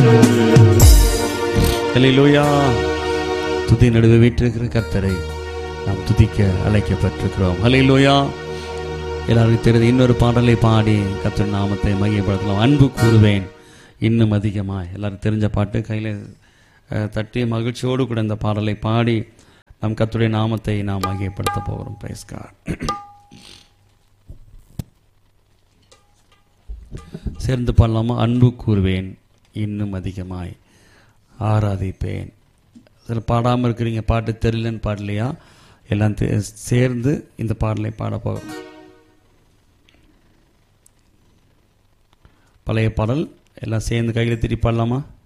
அல்லேலூயா. துதி நடுவே வீற்றிருக்கிற கர்த்தரை நாம் துதிக்க அழைக்கப்பட்டிருக்கிறோம். அல்லேலூயா. எல்லாருக்கும் தெரிந்து இன்னொரு பாடலை பாடி கர்த்தர் நாமத்தை மகிமைப்படுத்தலாம். அன்பு கூறுவேன் இன்னும் அதிகமாய். எல்லாரும் தெரிஞ்ச பாட்டு கையில் தட்டி மகிழ்ச்சியோடு கூட இந்த பாடலை பாடி நம் கர்த்தருடைய நாமத்தை நாம் மகிமைப்படுத்த போகிறோம். Price God. சேர்ந்து பாடலாமா? அன்பு கூறுவேன் இன்னும் அதிகமாய் ஆராதிப்பேன். இதில் பாடாமல் இருக்கிறீங்க, பாட்டு தெரியலன்னு பாடலையா? எல்லாம் சேர்ந்து இந்த பாடலை பாட போகிறோம். பழைய பாடல் எல்லாம் சேர்ந்து கையில் திருப்பி பாடலாமா?